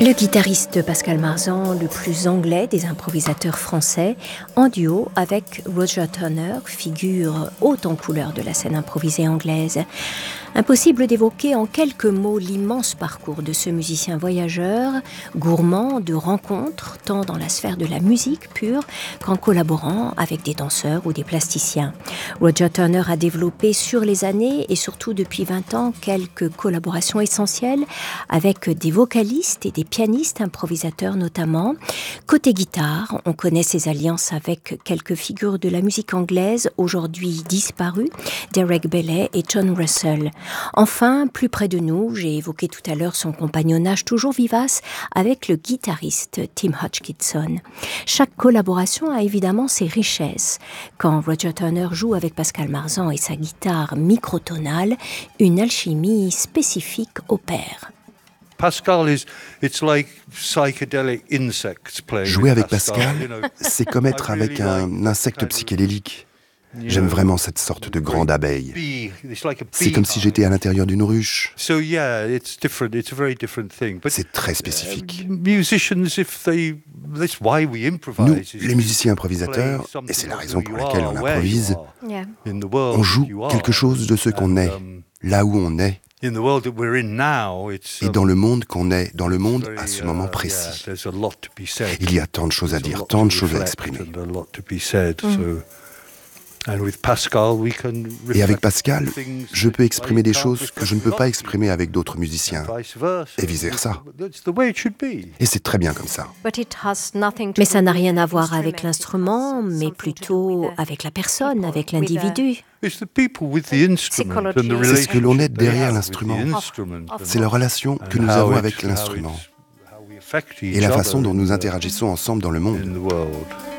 Le guitariste Pascal Marzan, le plus anglais des improvisateurs français, en duo avec Roger Turner, figure haute en couleur de la scène improvisée anglaise. Impossible d'évoquer en quelques mots l'immense parcours de ce musicien voyageur, gourmand de rencontres, tant dans la sphère de la musique pure qu'en collaborant avec des danseurs ou des plasticiens. Roger Turner a développé sur les années et surtout depuis 20 ans quelques collaborations essentielles avec des vocalistes et des pianistes improvisateurs notamment. Côté guitare, on connaît ses alliances avec quelques figures de la musique anglaise aujourd'hui disparues, Derek Bailey et John Russell. Enfin, plus près de nous, j'ai évoqué tout à l'heure son compagnonnage toujours vivace avec le guitariste Tim Hodgkinson. Chaque collaboration a évidemment ses richesses. Quand Roger Turner joue avec Pascal Marzan et sa guitare microtonale, une alchimie spécifique opère. Jouer avec Pascal, c'est comme être avec un insecte psychédélique. J'aime vraiment cette sorte de grande abeille. C'est comme si j'étais à l'intérieur d'une ruche. C'est très spécifique. Nous, les musiciens improvisateurs, et c'est la raison pour laquelle on improvise, on joue quelque chose de ce qu'on est, là où on est. Et dans le monde qu'on est, dans le monde à ce moment précis. Il y a tant de choses à dire, tant de choses à exprimer. Et avec Pascal, je peux exprimer des choses que je ne peux pas exprimer avec d'autres musiciens, et vice-versa. Et c'est très bien comme ça. Mais ça n'a rien à voir avec l'instrument, mais plutôt avec la personne, avec l'individu. C'est ce que l'on est derrière l'instrument. C'est la relation que nous avons avec l'instrument et la façon dont nous interagissons ensemble dans le monde.